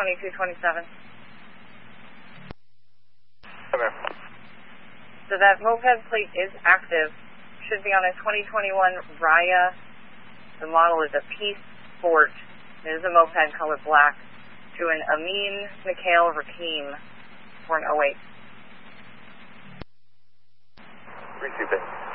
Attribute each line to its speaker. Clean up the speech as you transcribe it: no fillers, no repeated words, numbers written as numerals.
Speaker 1: 2227.
Speaker 2: Okay.
Speaker 1: So that moped plate is active. Should be on a 2021 Raya. The model is a Peace Sport. It is a moped, color black. To an Amin Mikhail Rakim for an 08.
Speaker 2: 32 bit.